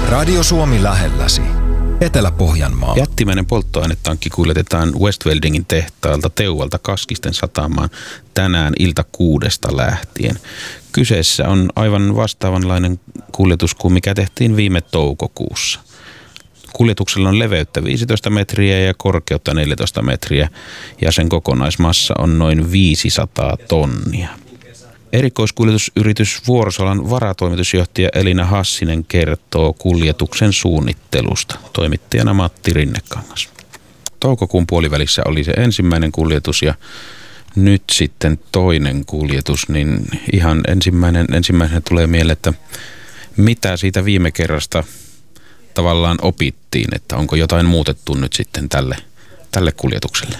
Radio Suomi lähelläsi. Etelä-Pohjanmaa. Jättimäinen polttoainetankki kuljetetaan Westweldingin tehtaalta Teuvalta Kaskisten satamaan tänään ilta 6 lähtien. Kyseessä on aivan vastaavanlainen kuljetus kuin mikä tehtiin viime toukokuussa. Kuljetuksella on leveyttä 15 metriä ja korkeutta 14 metriä ja sen kokonaismassa on noin 500 tonnia. Erikoiskuljetusyritys Vuorosalan varatoimitusjohtaja Elina Hassinen kertoo kuljetuksen suunnittelusta. Toimittajana Matti Rinnekangas. Toukokuun puolivälissä oli se ensimmäinen kuljetus ja nyt sitten toinen kuljetus, niin ihan ensimmäisenä tulee mieleen, että mitä siitä viime kerrasta tavallaan opittiin, että onko jotain muutettu nyt sitten tälle kuljetukselle?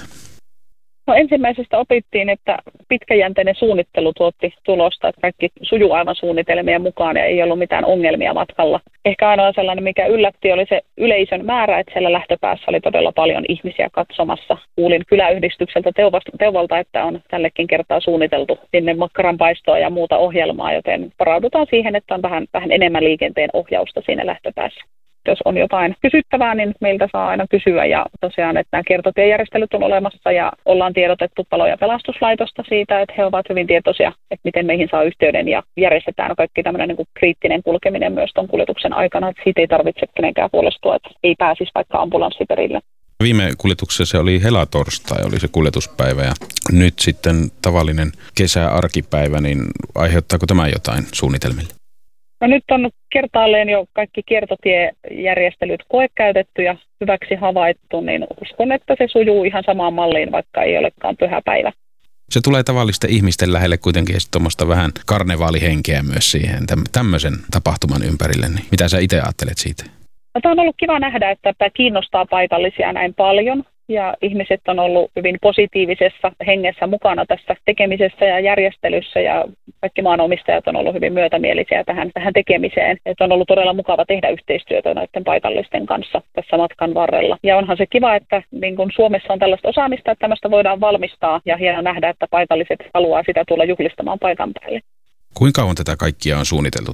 No ensimmäisestä opittiin, että pitkäjänteinen suunnittelu tuotti tulosta, että kaikki sujuu aivan suunnitelmien mukaan ja ei ollut mitään ongelmia matkalla. Ehkä ainoa sellainen, mikä yllätti, oli se yleisön määrä, että siellä lähtöpäässä oli todella paljon ihmisiä katsomassa. Kuulin kyläyhdistykseltä Teuvalta, että on tällekin kertaa suunniteltu sinne makkaranpaistoa ja muuta ohjelmaa, joten varaudutaan siihen, että on vähän enemmän liikenteen ohjausta siinä lähtöpäässä. Jos on jotain kysyttävää, niin meiltä saa aina kysyä ja tosiaan, että nämä kiertotiejärjestelyt on olemassa ja ollaan tiedotettu palo- ja pelastuslaitosta siitä, että he ovat hyvin tietoisia, että miten meihin saa yhteyden ja järjestetään kaikki tämmöinen niin kuin kriittinen kulkeminen myös tuon kuljetuksen aikana, että siitä ei tarvitse kenenkään huolestua, että ei pääsisi vaikka ambulanssi perille. Viime kuljetuksessa se oli helatorstai, oli se kuljetuspäivä ja nyt sitten tavallinen kesäarkipäivä, niin aiheuttaako tämä jotain suunnitelmille? No nyt on kertaalleen jo kaikki kiertotiejärjestelyt koekäytetty ja hyväksi havaittu, niin uskon, että se sujuu ihan samaan malliin, vaikka ei olekaan pyhäpäivä. Se tulee tavallisten ihmisten lähelle kuitenkin tuommoista vähän karnevaalihenkeä myös siihen tämmöisen tapahtuman ympärille. Niin mitä sä itse ajattelet siitä? No, tämä on ollut kiva nähdä, että tämä kiinnostaa paikallisia näin paljon. Ja ihmiset on ollut hyvin positiivisessa hengessä mukana tässä tekemisessä ja järjestelyssä ja kaikki maanomistajat on ollut hyvin myötämielisiä tähän tekemiseen. Että on ollut todella mukava tehdä yhteistyötä näiden paikallisten kanssa tässä matkan varrella. Ja onhan se kiva, että niin kun Suomessa on tällaista osaamista, että tämmöistä voidaan valmistaa ja hieno nähdä, että paikalliset haluaa sitä tulla juhlistamaan paikan päälle. Kuinka kauan tätä kaikkia on suunniteltu,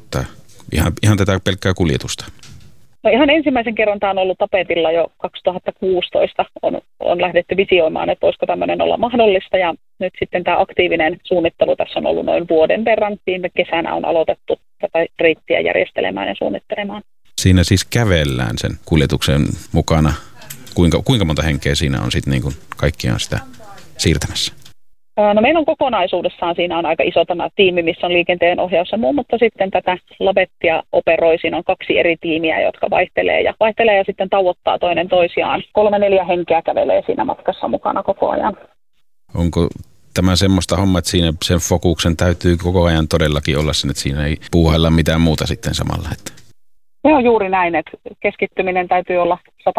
ihan tätä pelkkää kuljetusta? No ihan ensimmäisen kerran tämä on ollut tapetilla jo 2016. On lähdetty visioimaan, että voisiko tämmöinen olla mahdollista. Ja nyt sitten tämä aktiivinen suunnittelu tässä on ollut noin vuoden verran. Viime kesänä on aloitettu tätä reittiä järjestelemään ja suunnittelemaan. Siinä siis kävellään sen kuljetuksen mukana. Kuinka monta henkeä siinä on sitten niin kuin kaikkiaan sitä siirtämässä? No meillä on kokonaisuudessaan, siinä on aika iso tämä tiimi, missä on liikenteen ohjaus ja muu, mutta sitten tätä lavettia operoi, siinä on 2 eri tiimiä, jotka vaihtelee ja sitten tauottaa toinen toisiaan. 3-4 henkeä kävelee siinä matkassa mukana koko ajan. Onko tämä semmoista hommaa, että siinä sen fokuksen täytyy koko ajan todellakin olla sen, että siinä ei puuhailla mitään muuta sitten samalla? Se on juuri näin, että keskittyminen täytyy olla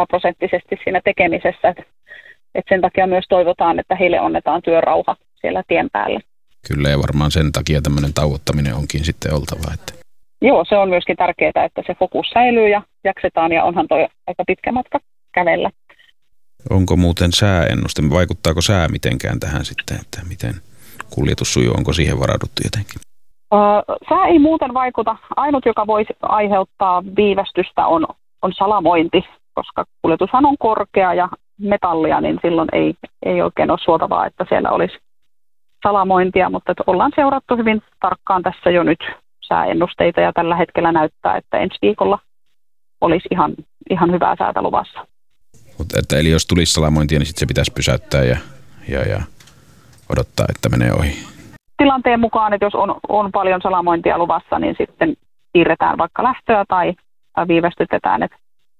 100% siinä tekemisessä, että sen takia myös toivotaan, että heille annetaan työrauha siellä tien päällä. Kyllä ja varmaan sen takia tämmöinen tauottaminen onkin sitten oltava. Että... Joo, se on myöskin tärkeää, että se fokus säilyy ja jaksetaan ja onhan toi aika pitkä matka kävellä. Onko muuten sääennuste? Vaikuttaako sää mitenkään tähän sitten, että miten kuljetus sujuu? Onko siihen varauduttu jotenkin? Sää ei muuten vaikuta. Ainut, joka voisi aiheuttaa viivästystä on salamointi, koska kuljetushan on korkea ja metallia, niin silloin ei oikein ole suotavaa, että siellä olisi salamointia, mutta ollaan seurattu hyvin tarkkaan tässä jo nyt sääennusteita ja tällä hetkellä näyttää, että ensi viikolla olisi ihan hyvää säätä luvassa. Eli jos tulisi salamointia, niin sitten se pitäisi pysäyttää ja odottaa, että menee ohi. Tilanteen mukaan, että jos on paljon salamointia luvassa, niin sitten siirretään vaikka lähtöä tai viivästytetään, että